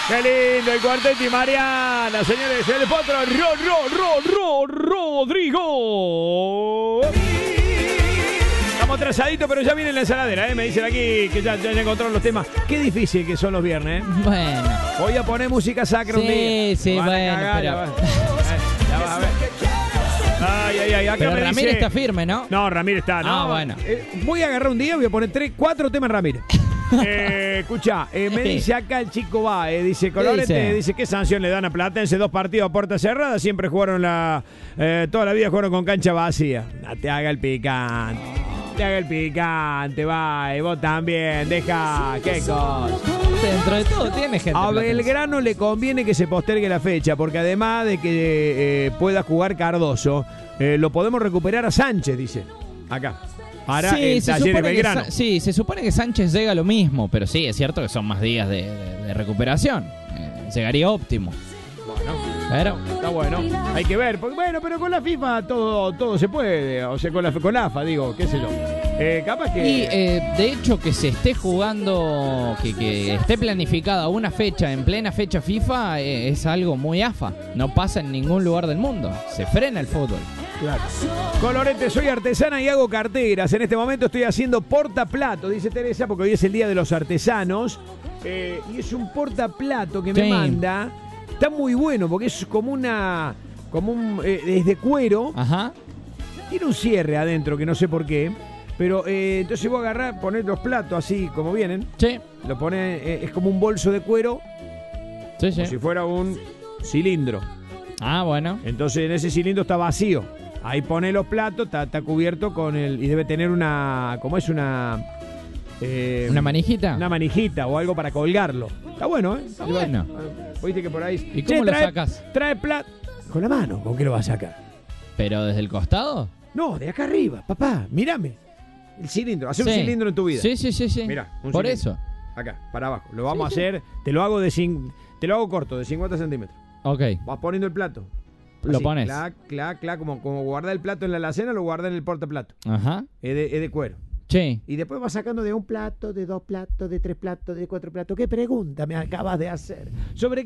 Qué lindo el cuarteto y Mariana, señores, el potro Rodrigo. Estamos atrasaditos, pero ya viene la ensaladera, Me dicen aquí que ya encontraron los temas. Qué difícil que son los viernes, Bueno. Voy a poner música sacra un día. Sí, bueno, cagar, pero... ya vas a ver. Ay, acá Pero me Ramírez dice... está firme, ¿no? No, Ramírez está, ¿no? Ah, bueno. Voy a agarrar un día, voy a poner 4 temas Ramírez. Escuchá, me dice acá el chico dice Colorete, dice ¿qué sanción le dan a Platense? 2 partidos a puerta cerrada, siempre jugaron toda la vida jugaron con cancha vacía. No te haga el picante. Te haga el picante, y vos también, deja, qué cosa. Dentro de todo tiene gente. A Platense. Belgrano le conviene que se postergue la fecha, porque además de que pueda jugar Cardoso, lo podemos recuperar a Sánchez, dice. Acá. Para el Taller de Belgrano. Sí, se supone que Sánchez llega a lo mismo, pero sí, es cierto que son más días de recuperación. Llegaría óptimo. Pero está bueno. Hay que ver, porque, pero con la FIFA todo se puede. O sea, con AFA, digo, qué sé yo. Capaz que... Y de hecho que se esté jugando, que esté planificada una fecha en plena fecha FIFA, es algo muy AFA. No pasa en ningún lugar del mundo. Se frena el fútbol. Claro. Colorete, soy artesana y hago carteras. En este momento estoy haciendo portaplato, dice Teresa, porque hoy es el Día de los Artesanos. Y es un portaplato que me manda. Está muy bueno porque es es de cuero. Ajá. Tiene un cierre adentro que no sé por qué. Pero entonces vos agarrás, ponés los platos así como vienen. Sí. Lo ponés, es como un bolso de cuero. Sí. Como si fuera un cilindro. Ah, bueno. Entonces en ese cilindro está vacío. Ahí pone los platos, está cubierto con y debe tener una, ¿cómo es? ¿Una manijita? Una manijita o algo para colgarlo. Está bueno, Está bueno. Oíste que por ahí... ¿Y cómo lo sacas? Trae plato. Con la mano, ¿con qué lo vas a sacar? ¿Pero desde el costado? No, de acá arriba, papá, mírame. El cilindro, hacer un cilindro en tu vida. Sí. Mirá, por cilindro. eso. Acá, para abajo. Lo vamos a hacer, te lo hago corto, de 50 centímetros. Ok. Vas poniendo el plato. Lo así, pones. Clac, como guardar el plato en la alacena, lo guardar en el portaplato. Ajá. Es de cuero. Sí. Y después vas sacando de 1 plato, de 2 platos, de 3 platos, de 4 platos. ¿Qué pregunta me acabas de hacer? ¿Sobre